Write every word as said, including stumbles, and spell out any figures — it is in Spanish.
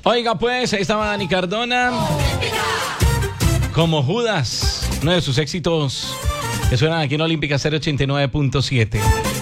Oiga, pues, ahí estaba Dani Cardona. Como Judas, uno de sus éxitos que suenan aquí en Olímpica cero ochenta y nueve punto siete.